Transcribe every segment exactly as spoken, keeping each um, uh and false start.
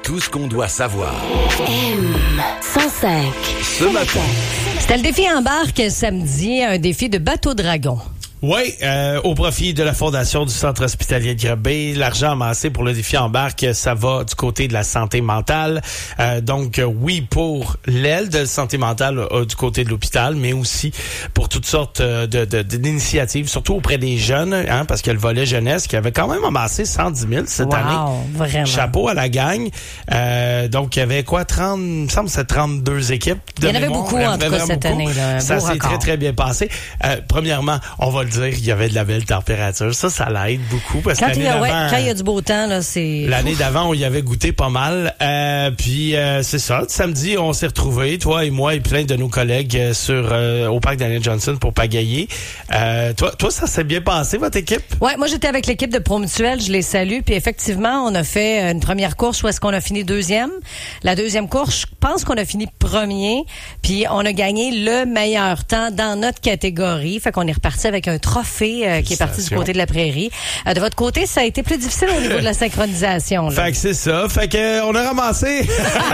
Tout ce qu'on doit savoir. M cent cinq. Ce matin. C'était le défi embarque samedi, un défi de bateau dragon. Oui, euh, au profit de la fondation du Centre hospitalier de Granby, l'argent amassé pour le défi embarque, ça va du côté de la santé mentale. Euh, donc, oui, pour l'aile de santé mentale euh, du côté de l'hôpital, mais aussi pour toutes sortes de, de, de, d'initiatives, surtout auprès des jeunes, hein, parce qu'il y a le volet jeunesse qui avait quand même amassé cent dix mille cette wow, année. Vraiment. Chapeau à la gang. Euh, donc, il y avait quoi, trente, il me semble que c'est trente-deux équipes. Il y en avait beaucoup, en tout cas, cette année. Là, ça s'est record. très, très bien passé. Euh, premièrement, on va le dire, il y avait de la belle température. Ça, ça l'aide beaucoup. Parce quand, que il y a, ouais, quand il y a du beau temps, là, c'est... L'année d'avant, on y avait goûté pas mal. Euh, puis, euh, c'est ça. Samedi, on s'est retrouvés, toi et moi et plein de nos collègues euh, sur euh, au parc Daniel Johnson pour pagayer. Euh, toi, toi, ça s'est bien passé, votre équipe? Ouais, moi, j'étais avec l'équipe de Promutuel. Je les salue. Puis, effectivement, on a fait une première course où est-ce qu'on a fini deuxième. La deuxième course, je pense qu'on a fini premier. Puis, on a gagné le meilleur temps dans notre catégorie. Fait qu'on est reparti avec un trophée Euh, qui est parti du côté de la prairie. Euh, de votre côté, ça a été plus difficile au niveau de la synchronisation. Là. Fait que c'est ça. Fait que euh, on a ramassé.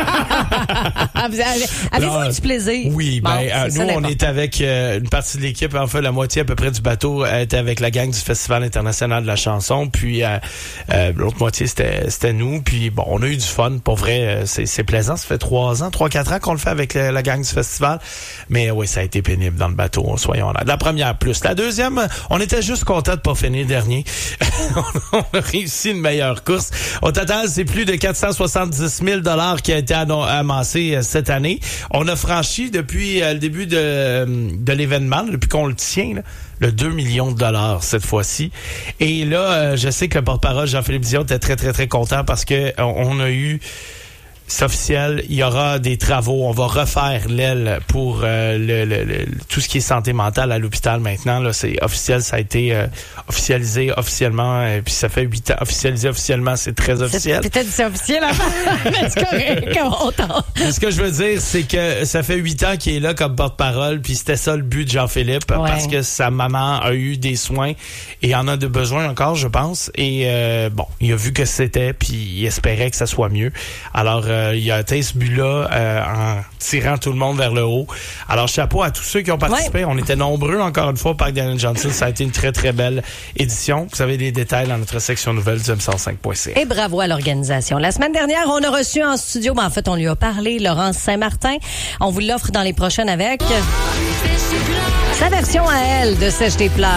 Avez-vous eu du plaisir? Oui, bon, ben euh, nous, ça, on est avec euh, une partie de l'équipe, enfin la moitié à peu près du bateau euh, était avec la gang du Festival international de la chanson, puis euh, euh, l'autre moitié c'était c'était nous, puis bon, on a eu du fun, pour vrai, euh, c'est c'est plaisant, ça fait trois ans, trois quatre ans qu'on le fait avec la, la gang du festival, mais oui, ça a été pénible dans le bateau, soyons là. La première plus, la deuxième, on était juste content de pas finir dernier. On a réussi une meilleure course. Au total, c'est plus de quatre cent soixante-dix mille dollars qui a été amassé euh, cette année. On a franchi depuis euh, le début de, euh, de l'événement, depuis qu'on le tient, là, le deux millions de dollars cette fois-ci. Et là, euh, je sais que le porte-parole Jean-Philippe Dion était très, très, très content parce que on, on a eu... C'est officiel, il y aura des travaux. On va refaire l'aile pour euh, le, le, le, tout ce qui est santé mentale à l'hôpital maintenant. Là, c'est officiel, ça a été euh, officialisé officiellement. Et puis ça fait huit ans. Officialisé officiellement, c'est très officiel. C'est, peut-être c'est officiel, mais c'est correct, content. Ce que je veux dire, c'est que ça fait huit ans qu'il est là comme porte-parole. Puis c'était ça le but de Jean-Philippe, ouais. Parce que sa maman a eu des soins et en a de besoin encore, je pense. Et euh, bon, il a vu que c'était, puis il espérait que ça soit mieux. Alors euh, Euh, il a atteint ce but-là euh, en tirant tout le monde vers le haut. Alors, chapeau à tous ceux qui ont participé. Ouais. On était nombreux, encore une fois, au parc Daniel Johnson. Ça a été une très, très belle édition. Vous avez des détails dans notre section nouvelle du M cent cinq point C A. Et bravo à l'organisation. La semaine dernière, on a reçu en studio, ben en fait, on lui a parlé, Laurence Saint-Martin. On vous l'offre dans les prochaines avec sa version à elle de Sèche tes pleurs.